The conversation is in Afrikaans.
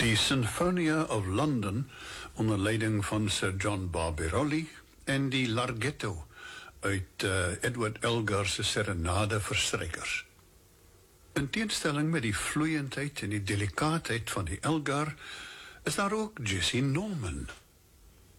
Die Sinfonia of London onder leiding van Sir John Barbirolli en die Larghetto uit Edward Elgar se Serenade vir strykers. In teenstelling met die vloeiendheid en die delikaatheid van die Elgar is daar ook Jesse Norman,